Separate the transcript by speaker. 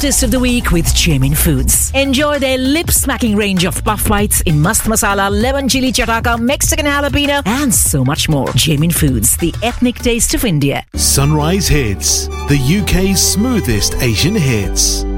Speaker 1: Artist of the Week with Jamin Foods. Enjoy their lip-smacking range of puff bites in mast masala, lemon chili chataka, Mexican jalapeno, and so much more. Jamin Foods, the ethnic taste of India.
Speaker 2: Sunrise Hits, the UK's smoothest Asian hits.